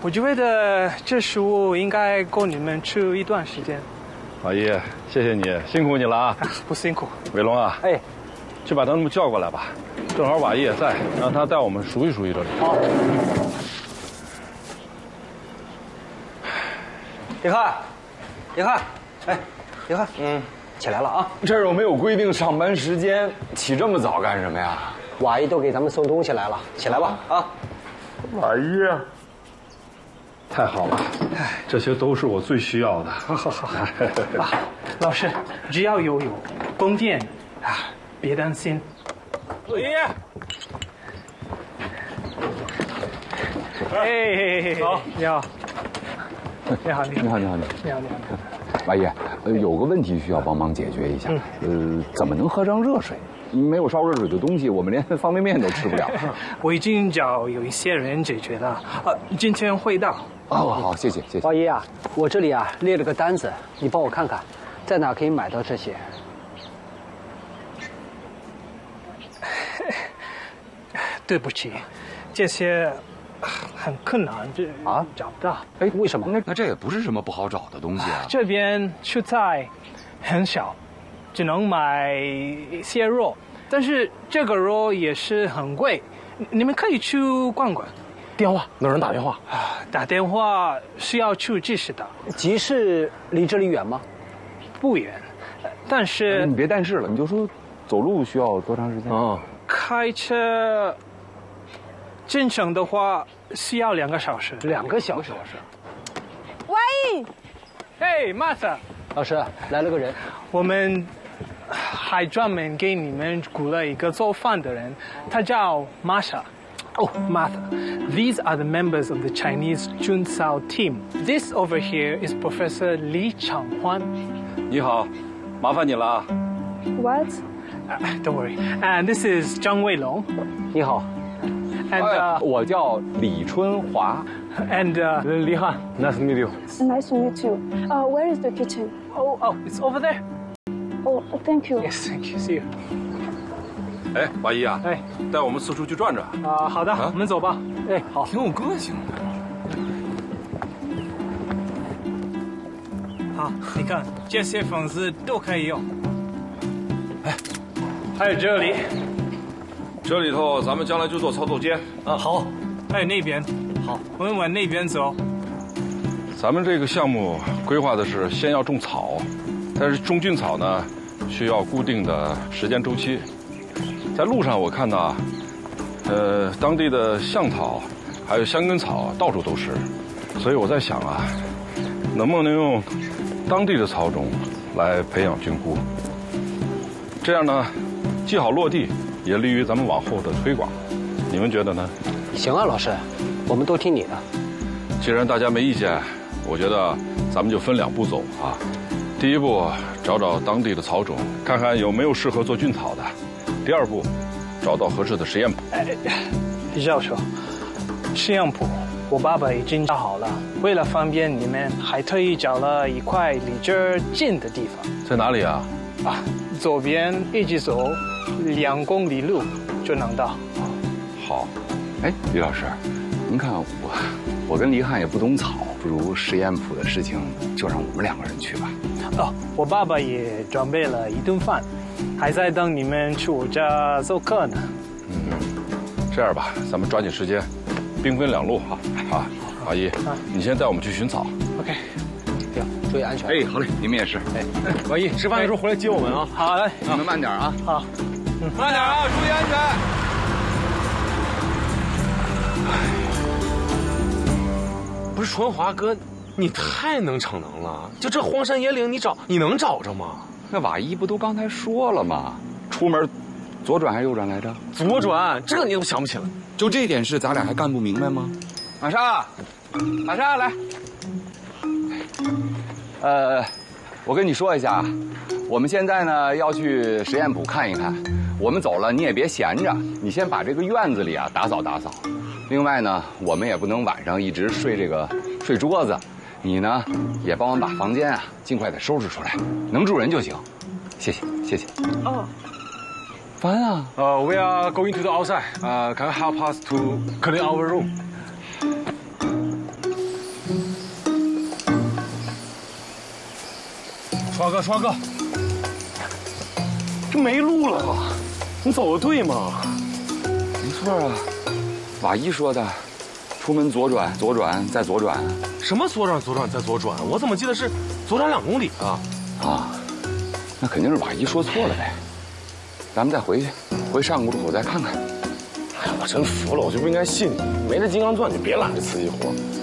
我觉得这食物应该够你们吃一段时间。 老姨，谢谢你，辛苦你了啊！ 不辛苦。 伟龙啊， 哎， 去把他们叫过来吧，正好瓦姨也在，让他带我们熟悉熟悉这里。 好。李汉，李汉，哎，李汉，起来了啊！ 这儿又没有规定上班时间，起这么早干什么呀？ 瓦姨都给咱们送东西来了，起来吧啊！ 瓦姨，太好了，这些都是我最需要的。 好。老师，只要有供电啊，别担心。 老姨， 哎，好，你好。你好。 瓦姨，有个问题需要帮忙解决一下。怎么能喝上热水？没有烧热水的东西，我们连方便面都吃不了。 我已经找有一些人解决了，今天会到。 好，谢谢。 瓦姨啊，我这里啊列了个单子，你帮我看看，在哪可以买到这些？ 对不起，这些很困难，找不到。 哎，为什么？ 那这也不是什么不好找的东西啊。 这边蔬菜很少，只能买一些肉，但是这个肉也是很贵，你们可以去逛逛。 电话，有人打电话。 打电话是要去集市的。 集市离这里远吗？ 不远，但是你别但是了，你就说走路需要多长时间？ 开车正常的话需要2个小时。 2个小时。 喂， 嘿 ，Martha， 老师来了个人， 我们还专门给你们雇了一个做饭的人，他叫 Masha。Oh, Martha. These are the members of the Chinese Juncao team. This over here is Professor Li Changhuan. 你好，麻烦你了啊。 What? Don't worry. And this is Zhang Weilong. 你好。 And 我叫李春华。 And 李汉 ，Nice to meet you. Nice to meet you. Where is the kitchen? oh, it's over there. Oh, thank you. Yes, thank you. See you. 哎，瓦姨啊， 哎， 带我们四处去转转。 好的，我们走吧。 哎，好， 挺有个性的。 好，你看这些房子都可以用。哎，还有这里。 这里头咱们将来就做操作间。 好。还有那边。好，我们往那边走。 咱们这个项目规划的是先要种草，但是种菌草呢，需要固定的时间周期。在路上我看到，当地的橡草，还有香根草到处都是，所以我在想啊，能不能用当地的草种来培养菌菇？这样呢，既好落地，也利于咱们往后的推广。你们觉得呢？ 行啊，老师，我们都听你的。 既然大家没意见，我觉得咱们就分2步走啊。第一步，找找当地的草种，看看有没有适合做菌草的。第2步，找到合适的实验谱。 李教授，实验谱我爸爸已经找好了，为了方便你们，还特意找了一块离这儿近的地方。 在哪里啊？ 左边一直走2公里路就能到。 好，哎，李老师，您看我跟黎汉也不懂草，不如实验谱的事情就让我们2个人去吧。 我爸爸也准备了一顿饭，还在等你们去我家做客呢。 这样吧，咱们抓紧时间，兵分2路啊。阿姨，你先带我们去寻草。 OK， 行，注意安全。 哎，好嘞，你们也是。哎， 万一吃饭的时候回来接我们啊。 好嘞， 你们慢点啊。 好， 慢点啊，注意安全。 不是春华哥，你太能逞能了！就这荒山野岭，你能找着吗？ 那瓦姨不都刚才说了吗？出门左转还是右转来着？ 左转，这你都想不起来？ 就这点事，咱俩还干不明白吗？玛莎来。我跟你说一下，我们现在呢要去实验谱看一看。我们走了，你也别闲着，你先把这个院子里啊打扫打扫。另外呢，我们也不能晚上一直睡桌子，你呢也帮我们把房间啊尽快的收拾出来，能住人就行。谢谢。烦啊。 We are going to the outside. Can you help us to clean our room? 刷哥，这没路了吗？你走的对吗？ 没错啊，瓦一说的，出门左转，左转再左转。 什么左转再左转？我怎么记得是左转2公里啊？ 啊，那肯定是瓦一说错了呗。咱们再回去，回上古路口再看看。 哎呀，我真服了，我就不应该信你。没这金刚钻，你别揽这瓷器活。